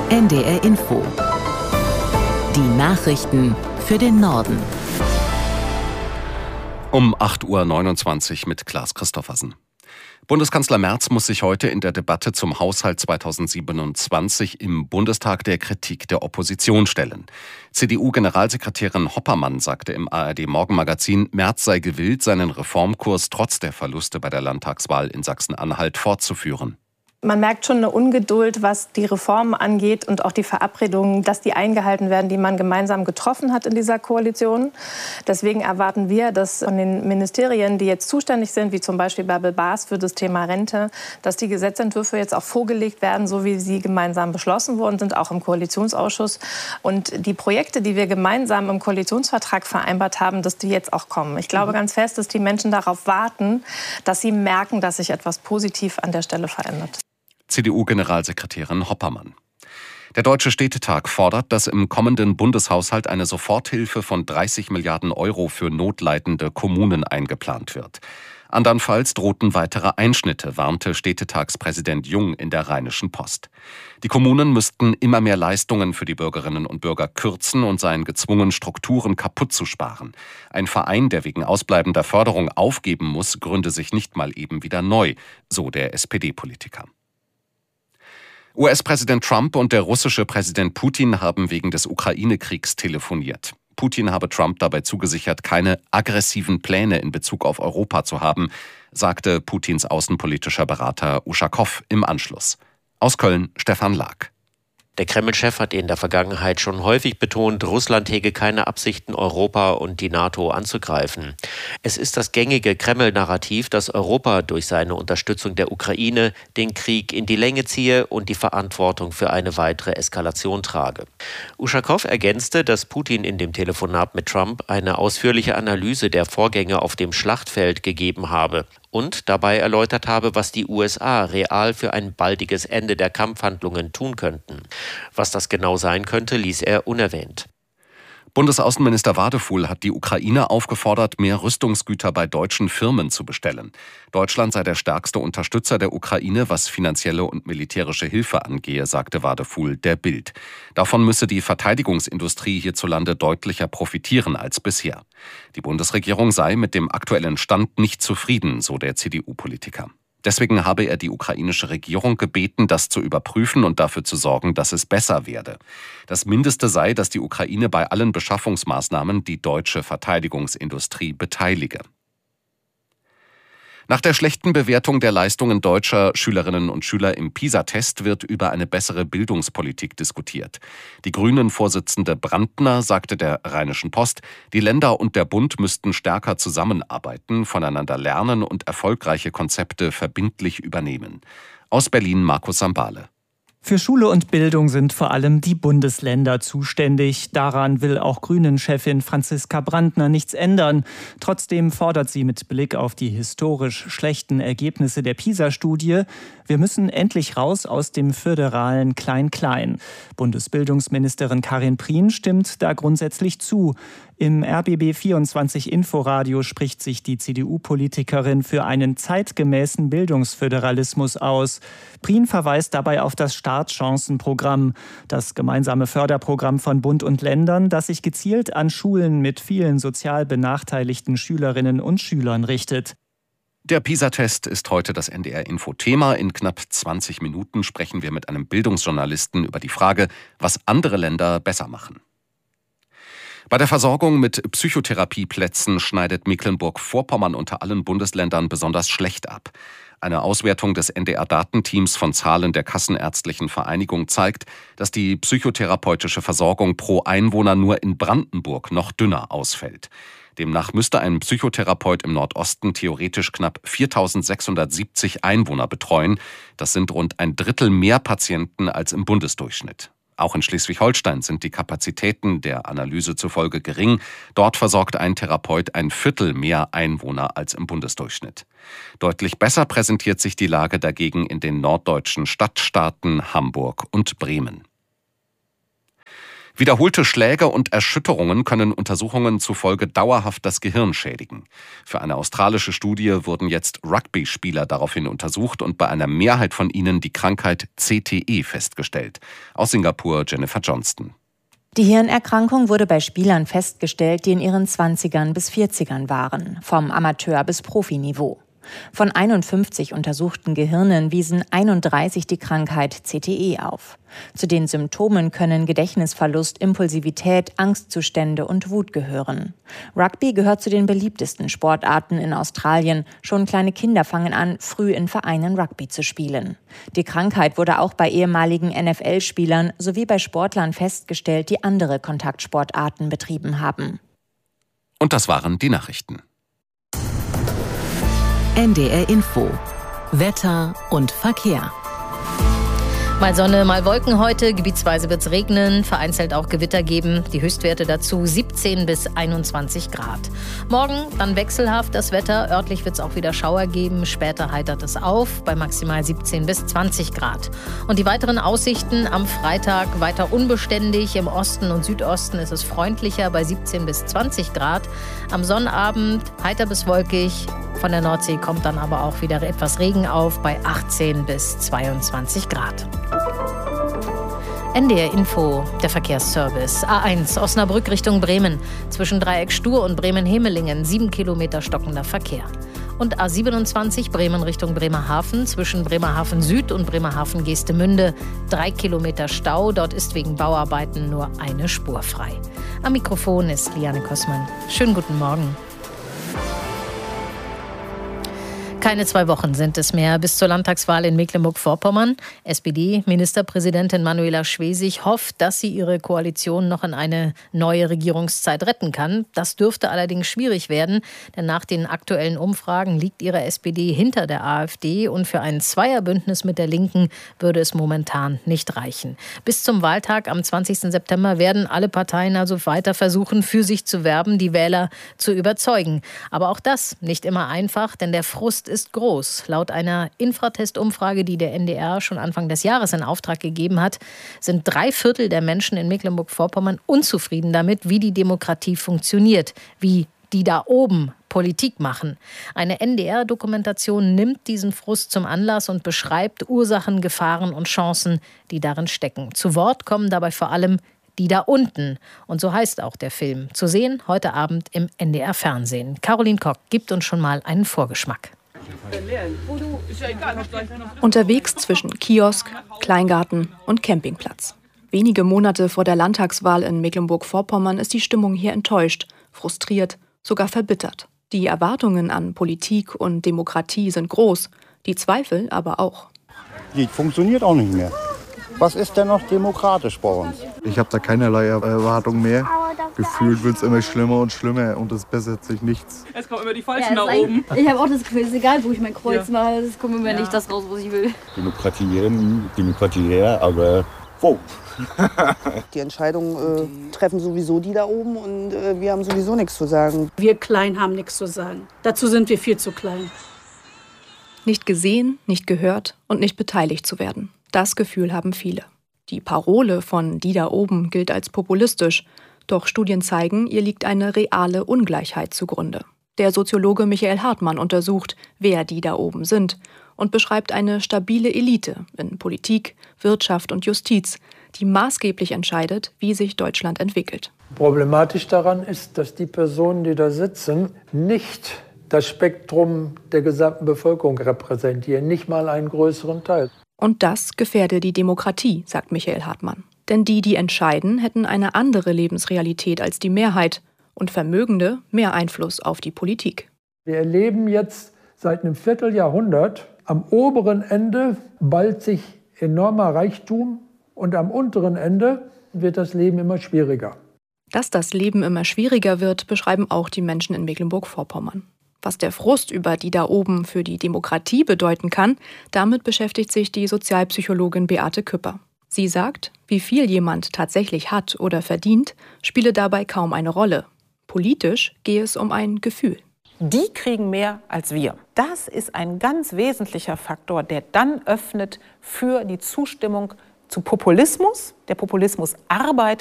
NDR Info. Die Nachrichten für den Norden. Um 8.29 Uhr mit Klaas Christoffersen. Bundeskanzler Merz muss sich heute in der Debatte zum Haushalt 2027 im Bundestag der Kritik der Opposition stellen. CDU-Generalsekretärin Hoppermann sagte im ARD-Morgenmagazin, Merz sei gewillt, seinen Reformkurs trotz der Verluste bei der Landtagswahl in Sachsen-Anhalt fortzuführen. Man merkt schon eine Ungeduld, was die Reformen angeht und auch die Verabredungen, dass die eingehalten werden, die man gemeinsam getroffen hat in dieser Koalition. Deswegen erwarten wir, dass von den Ministerien, die jetzt zuständig sind, wie zum Beispiel Bärbel Baas für das Thema Rente, dass die Gesetzentwürfe jetzt auch vorgelegt werden, so wie sie gemeinsam beschlossen worden sind, auch im Koalitionsausschuss. Und die Projekte, die wir gemeinsam im Koalitionsvertrag vereinbart haben, dass die jetzt auch kommen. Ich glaube ganz fest, dass die Menschen darauf warten, dass sie merken, dass sich etwas positiv an der Stelle verändert. CDU-Generalsekretärin Hoppermann. Der Deutsche Städtetag fordert, dass im kommenden Bundeshaushalt eine Soforthilfe von 30 Milliarden Euro für notleidende Kommunen eingeplant wird. Andernfalls drohten weitere Einschnitte, warnte Städtetagspräsident Jung in der Rheinischen Post. Die Kommunen müssten immer mehr Leistungen für die Bürgerinnen und Bürger kürzen und seien gezwungen, Strukturen kaputt zu sparen. Ein Verein, der wegen ausbleibender Förderung aufgeben muss, gründe sich nicht mal eben wieder neu, so der SPD-Politiker. US-Präsident Trump und der russische Präsident Putin haben wegen des Ukraine-Kriegs telefoniert. Putin habe Trump dabei zugesichert, keine aggressiven Pläne in Bezug auf Europa zu haben, sagte Putins außenpolitischer Berater Uschakow im Anschluss. Aus Köln Stefan Lag. Der Kreml-Chef hat in der Vergangenheit schon häufig betont, Russland hege keine Absichten, Europa und die NATO anzugreifen. Es ist das gängige Kreml-Narrativ, dass Europa durch seine Unterstützung der Ukraine den Krieg in die Länge ziehe und die Verantwortung für eine weitere Eskalation trage. Uschakow ergänzte, dass Putin in dem Telefonat mit Trump eine ausführliche Analyse der Vorgänge auf dem Schlachtfeld gegeben habe und dabei erläutert habe, was die USA real für ein baldiges Ende der Kampfhandlungen tun könnten. Was das genau sein könnte, ließ er unerwähnt. Bundesaußenminister Wadefuhl hat die Ukraine aufgefordert, mehr Rüstungsgüter bei deutschen Firmen zu bestellen. Deutschland sei der stärkste Unterstützer der Ukraine, was finanzielle und militärische Hilfe angehe, sagte Wadefuhl der Bild. Davon müsse die Verteidigungsindustrie hierzulande deutlicher profitieren als bisher. Die Bundesregierung sei mit dem aktuellen Stand nicht zufrieden, so der CDU-Politiker. Deswegen habe er die ukrainische Regierung gebeten, das zu überprüfen und dafür zu sorgen, dass es besser werde. Das Mindeste sei, dass die Ukraine bei allen Beschaffungsmaßnahmen die deutsche Verteidigungsindustrie beteilige. Nach der schlechten Bewertung der Leistungen deutscher Schülerinnen und Schüler im PISA-Test wird über eine bessere Bildungspolitik diskutiert. Die Grünen-Vorsitzende Brandner sagte der Rheinischen Post, die Länder und der Bund müssten stärker zusammenarbeiten, voneinander lernen und erfolgreiche Konzepte verbindlich übernehmen. Aus Berlin Markus Sambale. Für Schule und Bildung sind vor allem die Bundesländer zuständig. Daran will auch Grünen-Chefin Franziska Brandner nichts ändern. Trotzdem fordert sie mit Blick auf die historisch schlechten Ergebnisse der PISA-Studie, wir müssen endlich raus aus dem föderalen Klein-Klein. Bundesbildungsministerin Karin Prien stimmt da grundsätzlich zu. Im RBB24 Inforadio spricht sich die CDU-Politikerin für einen zeitgemäßen Bildungsföderalismus aus. Prien verweist dabei auf das Startchancenprogramm, das gemeinsame Förderprogramm von Bund und Ländern, das sich gezielt an Schulen mit vielen sozial benachteiligten Schülerinnen und Schülern richtet. Der PISA-Test ist heute das NDR-Info-Thema. In knapp 20 Minuten sprechen wir mit einem Bildungsjournalisten über die Frage, was andere Länder besser machen. Bei der Versorgung mit Psychotherapieplätzen schneidet Mecklenburg-Vorpommern unter allen Bundesländern besonders schlecht ab. Eine Auswertung des NDR-Datenteams von Zahlen der Kassenärztlichen Vereinigung zeigt, dass die psychotherapeutische Versorgung pro Einwohner nur in Brandenburg noch dünner ausfällt. Demnach müsste ein Psychotherapeut im Nordosten theoretisch knapp 4.670 Einwohner betreuen. Das sind rund ein Drittel mehr Patienten als im Bundesdurchschnitt. Auch in Schleswig-Holstein sind die Kapazitäten der Analyse zufolge gering. Dort versorgt ein Therapeut ein Viertel mehr Einwohner als im Bundesdurchschnitt. Deutlich besser präsentiert sich die Lage dagegen in den norddeutschen Stadtstaaten Hamburg und Bremen. Wiederholte Schläge und Erschütterungen können Untersuchungen zufolge dauerhaft das Gehirn schädigen. Für eine australische Studie wurden jetzt Rugby-Spieler daraufhin untersucht und bei einer Mehrheit von ihnen die Krankheit CTE festgestellt. Aus Singapur Jennifer Johnston. Die Hirnerkrankung wurde bei Spielern festgestellt, die in ihren 20ern bis 40ern waren, vom Amateur- bis Profiniveau. Von 51 untersuchten Gehirnen wiesen 31 die Krankheit CTE auf. Zu den Symptomen können Gedächtnisverlust, Impulsivität, Angstzustände und Wut gehören. Rugby gehört zu den beliebtesten Sportarten in Australien. Schon kleine Kinder fangen an, früh in Vereinen Rugby zu spielen. Die Krankheit wurde auch bei ehemaligen NFL-Spielern sowie bei Sportlern festgestellt, die andere Kontaktsportarten betrieben haben. Und das waren die Nachrichten. NDR Info. Wetter und Verkehr. Mal Sonne, mal Wolken heute. Gebietsweise wird es regnen, vereinzelt auch Gewitter geben. Die Höchstwerte dazu 17 bis 21 Grad. Morgen dann wechselhaft das Wetter. Örtlich wird es auch wieder Schauer geben. Später heitert es auf bei maximal 17 bis 20 Grad. Und die weiteren Aussichten am Freitag weiter unbeständig. Im Osten und Südosten ist es freundlicher bei 17 bis 20 Grad. Am Sonnabend heiter bis wolkig. Von der Nordsee kommt dann aber auch wieder etwas Regen auf bei 18 bis 22 Grad. NDR Info, der Verkehrsservice. A1 Osnabrück Richtung Bremen. Zwischen Dreieck Stur und Bremen-Hemelingen 7 Kilometer stockender Verkehr. Und A27 Bremen Richtung Bremerhaven. Zwischen Bremerhaven Süd und Bremerhaven Geestemünde 3 Kilometer Stau. Dort ist wegen Bauarbeiten nur eine Spur frei. Am Mikrofon ist Liane Kossmann. Schönen guten Morgen. Keine 2 Wochen sind es mehr bis zur Landtagswahl in Mecklenburg-Vorpommern. SPD-Ministerpräsidentin Manuela Schwesig hofft, dass sie ihre Koalition noch in eine neue Regierungszeit retten kann. Das dürfte allerdings schwierig werden, denn nach den aktuellen Umfragen liegt ihre SPD hinter der AfD und für ein Zweierbündnis mit der Linken würde es momentan nicht reichen. Bis zum Wahltag am 20. September werden alle Parteien also weiter versuchen, für sich zu werben, die Wähler zu überzeugen. Aber auch das nicht immer einfach, denn der Frust ist groß. Laut einer Infratest-Umfrage, die der NDR schon Anfang des Jahres in Auftrag gegeben hat, sind 3/4 der Menschen in Mecklenburg-Vorpommern unzufrieden damit, wie die Demokratie funktioniert, wie die da oben Politik machen. Eine NDR-Dokumentation nimmt diesen Frust zum Anlass und beschreibt Ursachen, Gefahren und Chancen, die darin stecken. Zu Wort kommen dabei vor allem die da unten. Und so heißt auch der Film. Zu sehen heute Abend im NDR-Fernsehen. Caroline Kock gibt uns schon mal einen Vorgeschmack. Unterwegs zwischen Kiosk, Kleingarten und Campingplatz. Wenige Monate vor der Landtagswahl in Mecklenburg-Vorpommern ist die Stimmung hier enttäuscht, frustriert, sogar verbittert. Die Erwartungen an Politik und Demokratie sind groß, die Zweifel aber auch. Die funktioniert auch nicht mehr. Was ist denn noch demokratisch bei uns? Ich habe da keinerlei Erwartung mehr. Gefühlt wird es immer schlimmer und schlimmer und es bessert sich nichts. Es kommen immer die Falschen nach oben. Ich habe auch das Gefühl, es ist egal, wo ich mein Kreuz mache, es kommt immer nicht das raus, was ich will. Demokratie, aber wo? Die Entscheidungen treffen sowieso die da oben und wir haben sowieso nichts zu sagen. Wir Klein haben nichts zu sagen. Dazu sind wir viel zu klein. Nicht gesehen, nicht gehört und nicht beteiligt zu werden. Das Gefühl haben viele. Die Parole von die da oben gilt als populistisch. Doch Studien zeigen, ihr liegt eine reale Ungleichheit zugrunde. Der Soziologe Michael Hartmann untersucht, wer die da oben sind und beschreibt eine stabile Elite in Politik, Wirtschaft und Justiz, die maßgeblich entscheidet, wie sich Deutschland entwickelt. Problematisch daran ist, dass die Personen, die da sitzen, nicht das Spektrum der gesamten Bevölkerung repräsentieren, nicht mal einen größeren Teil. Und das gefährde die Demokratie, sagt Michael Hartmann. Denn die entscheiden, hätten eine andere Lebensrealität als die Mehrheit und Vermögende mehr Einfluss auf die Politik. Wir erleben jetzt seit einem Vierteljahrhundert am oberen Ende ballt sich enormer Reichtum und am unteren Ende wird das Leben immer schwieriger. Dass das Leben immer schwieriger wird, beschreiben auch die Menschen in Mecklenburg-Vorpommern. Was der Frust über die da oben für die Demokratie bedeuten kann, damit beschäftigt sich die Sozialpsychologin Beate Küpper. Sie sagt, wie viel jemand tatsächlich hat oder verdient, spiele dabei kaum eine Rolle. Politisch gehe es um ein Gefühl. Die kriegen mehr als wir. Das ist ein ganz wesentlicher Faktor, der dann öffnet für die Zustimmung zu Populismus. Der Populismus arbeitet